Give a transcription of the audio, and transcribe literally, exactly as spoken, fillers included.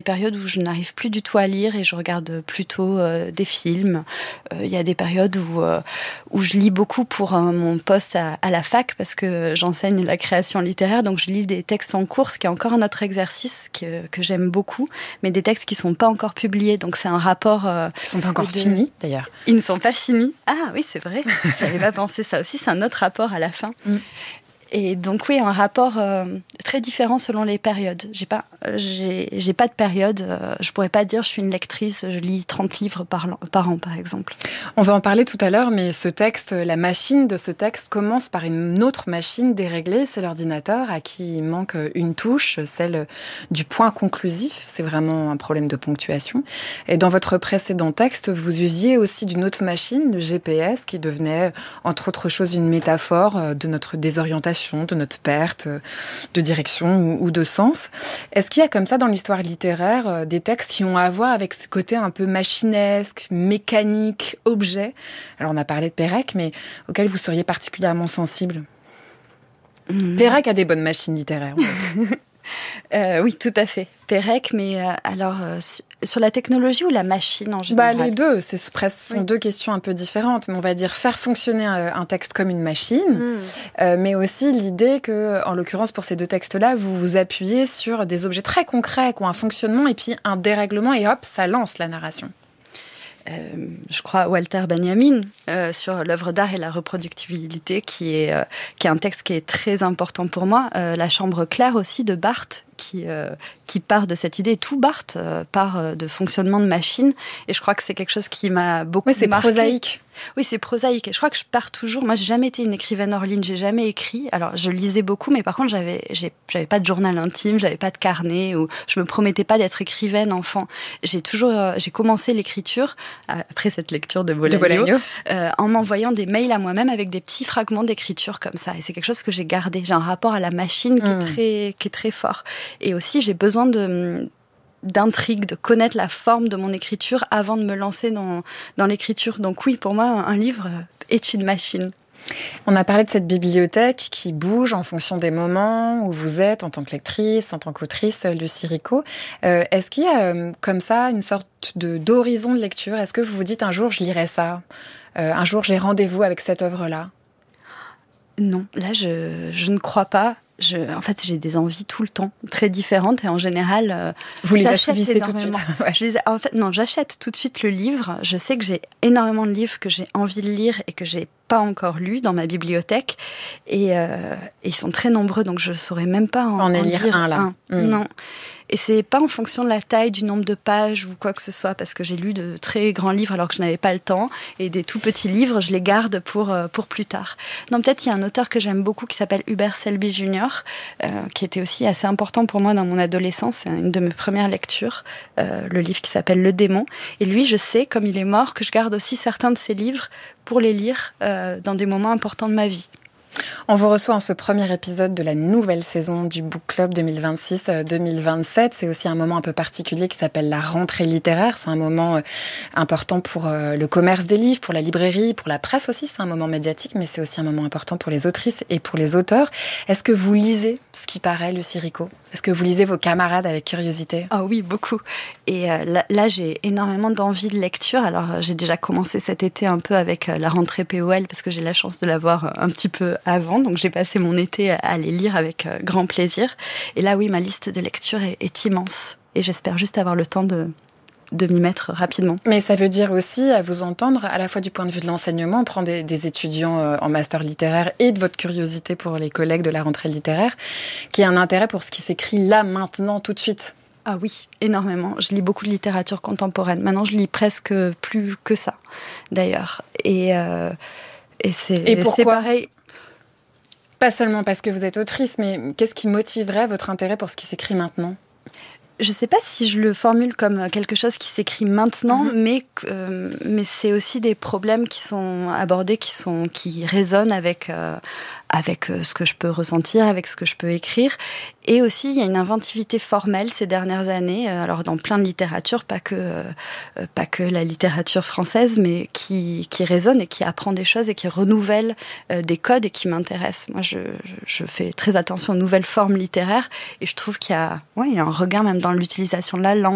périodes où je n'arrive plus du tout à lire et je regarde plutôt euh, des films. Il euh, y a des périodes où, euh, où je lis beaucoup pour euh, mon poste à, à la fac parce que j'enseigne la création littéraire, donc je lis des textes en cours, ce qui est encore un autre exercice que, que j'aime beaucoup, mais des textes qui ne sont pas encore publiés, donc c'est un rapport... Euh, Ils ne sont pas encore de... finis, d'ailleurs. Ils ne sont pas finis. Ah oui, c'est vrai, j'avais pas pensé ça aussi, c'est un autre rapport à la fin. Mm. Et donc oui, un rapport euh, très différent selon les périodes. J'ai pas, j'ai, j'ai pas de période. Euh, je pourrais pas dire je suis une lectrice, je lis trente livres par, par an, par exemple. On va en parler tout à l'heure, mais ce texte, la machine de ce texte commence par une autre machine déréglée, c'est l'ordinateur à qui il manque une touche, celle du point conclusif. C'est vraiment un problème de ponctuation. Et dans votre précédent texte, vous usiez aussi d'une autre machine, le G P S, qui devenait, entre autres choses, une métaphore de notre désorientation, de notre perte de direction ou de sens. Est-ce qu'il y a comme ça dans l'histoire littéraire des textes qui ont à voir avec ce côté un peu machinesque, mécanique, objet ? Alors on a parlé de Pérec, mais auquel vous seriez particulièrement sensible ? mmh. Pérec a des bonnes machines littéraires, on va dire. Euh, oui, tout à fait. Pérec, mais euh, alors euh, sur la technologie ou la machine en général ? Bah, les deux, c'est presque ce sont oui. deux questions un peu différentes, mais on va dire faire fonctionner un, un texte comme une machine, mm. euh, mais aussi l'idée que, en l'occurrence pour ces deux textes-là, vous vous appuyez sur des objets très concrets qui ont un fonctionnement et puis un dérèglement et hop, ça lance la narration. Euh, je crois à Walter Benjamin euh, sur l'œuvre d'art et la reproductibilité, qui est, euh, qui est un texte qui est très important pour moi. Euh, la chambre claire aussi de Barthes, qui, euh, qui part de cette idée. Tout Barthes euh, part euh, de fonctionnement de machine. Et je crois que c'est quelque chose qui m'a beaucoup marqué. Oui, c'est marqué. prosaïque. Oui, c'est prosaïque. Et je crois que je pars toujours... Moi, j'ai jamais été une écrivaine hors ligne. J'ai jamais écrit. Alors, je lisais beaucoup, mais par contre, j'avais, j'ai, j'avais pas de journal intime, j'avais pas de carnet, ou je me promettais pas d'être écrivaine enfant. J'ai toujours... Euh, j'ai commencé l'écriture, après cette lecture de Bolaño, de Bolaño. Euh, en m'envoyant des mails à moi-même avec des petits fragments d'écriture comme ça. Et c'est quelque chose que j'ai gardé. J'ai un rapport à la machine qui, mmh. est, très, qui est très fort. Et aussi, j'ai besoin de, d'intrigue, de connaître la forme de mon écriture avant de me lancer dans, dans l'écriture. Donc oui, pour moi, un livre est une machine. On a parlé de cette bibliothèque qui bouge en fonction des moments où vous êtes en tant que lectrice, en tant qu'autrice, Lucie Ricot. Euh, est-ce qu'il y a euh, comme ça une sorte de, d'horizon de lecture ? Est-ce que vous vous dites un jour je lirai ça ? euh, Un jour j'ai rendez-vous avec cette œuvre-là ? Non, là je, je ne crois pas. Je, en fait, j'ai des envies tout le temps, très différentes, et en général, euh, vous les assouvissez tout de suite. Ouais. Je les, en fait, non, j'achète tout de suite le livre. Je sais que j'ai énormément de livres que j'ai envie de lire et que j'ai pas encore lus dans ma bibliothèque, et, euh, et ils sont très nombreux, donc je saurais même pas en, en, en lire dire un là. Un. Mmh. Non. Et c'est pas en fonction de la taille, du nombre de pages ou quoi que ce soit, parce que j'ai lu de très grands livres alors que je n'avais pas le temps, et des tout petits livres, je les garde pour, pour plus tard. Non, peut-être il y a un auteur que j'aime beaucoup qui s'appelle Hubert Selby junior, euh, qui était aussi assez important pour moi dans mon adolescence, c'est une de mes premières lectures, euh, le livre qui s'appelle Le Démon. Et lui, je sais, comme il est mort, que je garde aussi certains de ses livres pour les lire euh, dans des moments importants de ma vie. On vous reçoit en ce premier épisode de la nouvelle saison du Book Club deux mille vingt-six deux mille vingt-sept. C'est aussi un moment un peu particulier qui s'appelle la rentrée littéraire. C'est un moment important pour le commerce des livres, pour la librairie, pour la presse aussi. C'est un moment médiatique, mais c'est aussi un moment important pour les autrices et pour les auteurs. Est-ce que vous lisez ce qui paraît, Lucie Ricot ? Est-ce que vous lisez vos camarades avec curiosité ? Ah oui, beaucoup. Et euh, là, là, j'ai énormément d'envie de lecture. Alors, j'ai déjà commencé cet été un peu avec la rentrée P O L, parce que j'ai la chance de l'avoir un petit peu avant. Donc, j'ai passé mon été à les lire avec grand plaisir. Et là, oui, ma liste de lecture est, est immense. Et j'espère juste avoir le temps de... de m'y mettre rapidement. Mais ça veut dire aussi, à vous entendre, à la fois du point de vue de l'enseignement, on prend des, des étudiants en master littéraire et de votre curiosité pour les collègues de la rentrée littéraire, qui a un intérêt pour ce qui s'écrit là, maintenant, tout de suite. Ah oui, énormément. Je lis beaucoup de littérature contemporaine. Maintenant, je lis presque plus que ça, d'ailleurs. Et, euh, et, c'est, et pourquoi ? C'est pareil. Pas seulement parce que vous êtes autrice, mais qu'est-ce qui motiverait votre intérêt pour ce qui s'écrit maintenant ? Je ne sais pas si je le formule comme quelque chose qui s'écrit maintenant, mmh. mais, euh, mais c'est aussi des problèmes qui sont abordés, qui, sont, qui résonnent avec, euh, avec ce que je peux ressentir, avec ce que je peux écrire. Et aussi, il y a une inventivité formelle ces dernières années, alors dans plein de littérature, pas que, euh, pas que la littérature française, mais qui, qui résonne et qui apprend des choses et qui renouvelle euh, des codes et qui m'intéresse. Moi, je, je fais très attention aux nouvelles formes littéraires et je trouve qu'il y a, ouais, il y a un regain même dans l'utilisation de la langue,